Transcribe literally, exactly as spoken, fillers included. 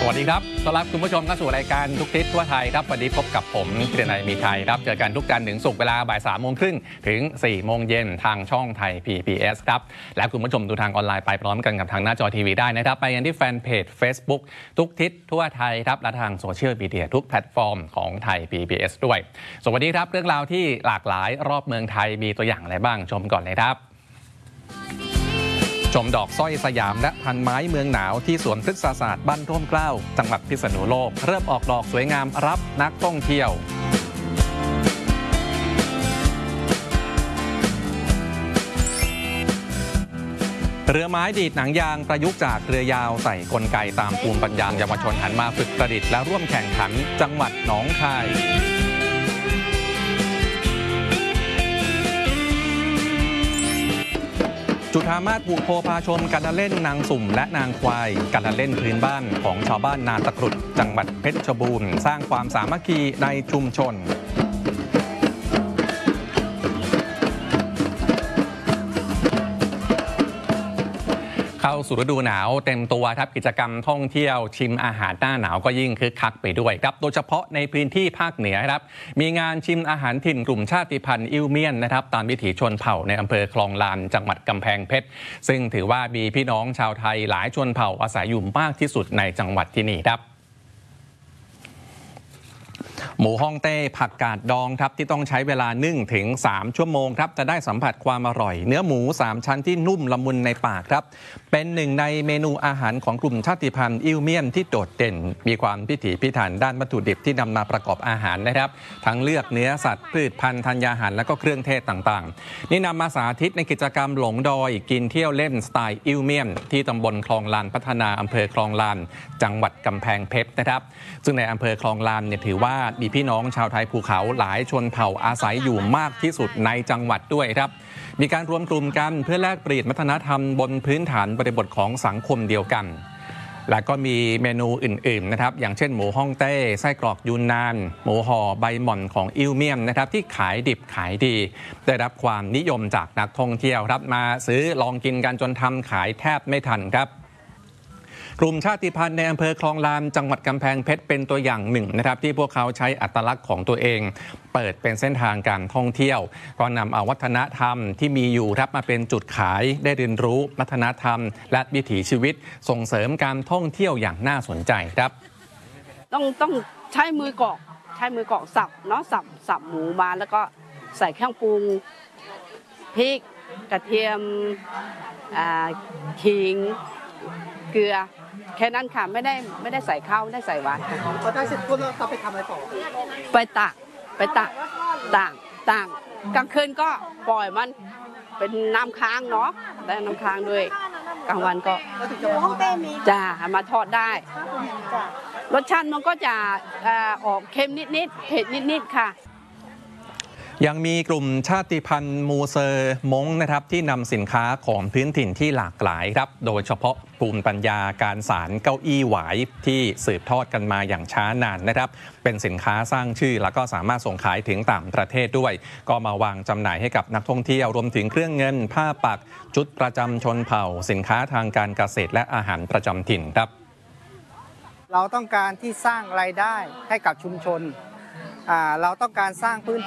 วัสดีครับต้อนรับคุณผู้ชมเข้าสู่รายการทุกทิศทั่วไทยครับวันนี้พบกับผมธีรนัยมีชัยครับเจอกันทุกจันทร์ถึงศุกร์เวลาบ่ายสามโมงครึ่งถึงสี่โมงเย็นทางช่องไทย พี บี เอส ครับและคุณผู้ชมดูทางออนไลน์ไปพร้อมกันกับทางหน้าจอทีวีได้นะครับไปกันที่แฟนเพจ Facebook ทุกทิศทั่วไทยครับและทางโซเชียลมีเดียทุกแพลตฟอร์มของไทย พี บี เอส ด้วยสวัสดีครับเรื่องราวที่หลากหลายรอบเมืองไทยมีตัวอย่างอะไรบ้างชมก่อนเลยครับชมดอกสร้อยสยามและพันไม้เมืองหนาวที่สวนพฤกษศาสตร์บ้านร่มเกล้าจังหวัดพิษณุโลกเริ่มออกดอกสวยงามรับนักท่องเที่ยวเรือไม้ดีดหนังยางประยุกต์จากเรือยาวใส่กลไกตามภูมิปัญญาเยาวชนหันมาฝึกประดิษฐ์และร่วมแข่งขันจังหวัดหนองคายจุฑามาศผูกโพพาชมการละเล่นนางสุ่มและนางควายการละเล่นพื้นบ้านของชาวบ้านนาตะกรุดจังหวัดเพชรบูรณ์สร้างความสามัคคีในชุมชนเข้าสู่ฤดูหนาวเต็มตัวครับกิจกรรมท่องเที่ยวชิมอาหารหน้าหนาวก็ยิ่งคึกคักไปด้วยครับโดยเฉพาะในพื้นที่ภาคเหนือครับมีงานชิมอาหารถิ่นกลุ่มชาติพันธุ์อิวเมียนนะครับตามวิถีชนเผ่าในอำเภอคลองลานจังหวัดกำแพงเพชรซึ่งถือว่ามีพี่น้องชาวไทยหลายชนเผ่าอาศัยอยู่มากที่สุดในจังหวัดที่นี่ครับหมูฮ่องเต้ผักกาดดองครับที่ต้องใช้เวลานึ่งถึงสามชั่วโมงครับจะได้สัมผัสความอร่อยเนื้อหมูสามชั้นที่นุ่มละมุนในปากครับเป็นหนึ่งในเมนูอาหารของกลุ่มชาติพันธุ์อิวเมียนที่โดดเด่นมีความพิถีพิถันด้านวัตถุดิบที่นำมาประกอบอาหารนะครับทั้งเลือกเนื้อสัตว์พืชพันธุ์ธัญญาหารและก็เครื่องเทศต่างๆนี่นำมาสาธิตในกิจกรรมหลงดอยกินเที่ยวเล่นสไตล์อิวเมียนที่ตำบลคลองลานพัฒนาอำเภอคลองลานจังหวัดกำแพงเพชรนะครับซึ่งในอำเภอคลองลานเนี่ยถือว่ามีพี่น้องชาวไทยภูเขาหลายชนเผ่าอาศัยอยู่มากที่สุดในจังหวัดด้วยครับมีการรวมกลุ่มกันเพื่อแลกเปลี่ยนวัฒนธรรมบนพื้นฐานบริบทของสังคมเดียวกันและก็มีเมนูอื่นๆนะครับอย่างเช่นหมูฮ่องเต้ไส้กรอกยูนนานหมูห่อใบหม่อนของอิวเมียนนะครับที่ขายดิบขายดีได้รับความนิยมจากนักท่องเที่ยวครับมาซื้อลองกินกันจนทำขายแทบไม่ทันครับกลุ่มชาติพันธุ์ในอำเภอคลองลานจังหวัดกำแพงเพชรเป็นตัวอย่างหนึ่งนะครับที่พวกเขาใช้อัตลักษณ์ของตัวเองเปิดเป็นเส้นทางการท่องเที่ยวก็นำเอาวัฒนธรรมที่มีอยู่ครับมาเป็นจุดขายได้เรียนรู้วัฒนธรรมและวิถีชีวิตส่งเสริมการท่องเที่ยวอย่างน่าสนใจครับต้องต้องใช้มือกรอกใช้มือกรอกสับเนาะสับสับหมูมาแล้วก็ใส่เครื่องปรุงพริกกระเทียมขิงเกลือแค่นั้นค่ะไม่ได้ไม่ได้ใส่ข้าวไม่ได้ใส่หวานพอได้เสร็จปุ๊บเราต้องไปทำอะไรต่อไปตากไปตากต่างต่างกลางคืนก็ปล่อยมันเป็นน้ำค้างเนาะได้น้ำค้างด้วยกลางวันก็จะมาทอดได้รสชาติมันก็จะออกเค็มนิดๆเผ็ดนิดๆค่ะยังมีกลุ่มชาติพันธุ์มูเซอร์มงนะครับที่นำสินค้าของพื้นถิ่นที่หลากหลายครับโดยเฉพาะภูมิปัญญาการสานเก้าอี้หวายที่สืบทอดกันมาอย่างช้านานนะครับเป็นสินค้าสร้างชื่อแล้วก็สามารถส่งขายถึงต่างประเทศด้วยก็มาวางจำหน่ายให้กับนักท่องเที่ยวรวมถึงเครื่องเงินผ้าปักชุดประจำชนเผ่าสินค้าทางการเกษตรและอาหารประจำถิ่นครับเราต้องการที่สร้างรายได้ให้กับชุมชนเราต้องการสร้างพื้น